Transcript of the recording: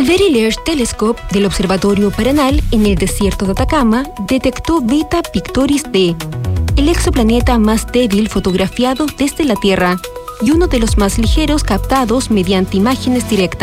El Very Large Telescope del Observatorio Paranal en el desierto de Atacama detectó Beta Pictoris D, el exoplaneta más débil fotografiado desde la Tierra y uno de los más ligeros captados mediante imágenes directas.